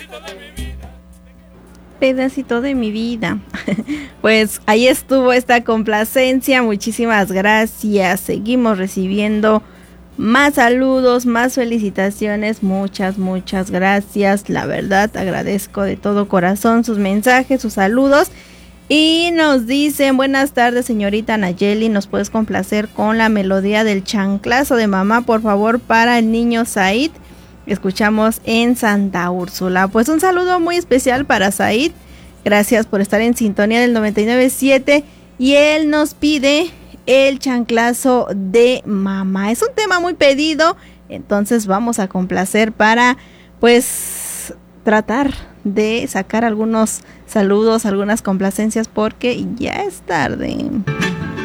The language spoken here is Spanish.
Pedacito de mi vida. Pues ahí estuvo esta complacencia, muchísimas gracias. Seguimos recibiendo más saludos, más felicitaciones, muchas gracias. La verdad, agradezco de todo corazón sus mensajes, sus saludos. Y nos dicen, buenas tardes señorita Nayeli, ¿nos puedes complacer con la melodía del chanclazo de mamá, por favor, para el niño Said? Escuchamos en Santa Úrsula. Pues un saludo muy especial para Said. Gracias por estar en sintonía del 99.7. Y él nos pide el chanclazo de mamá. Es un tema muy pedido, entonces vamos a complacer para, pues, tratar de sacar algunos saludos, algunas complacencias, porque ya es tarde.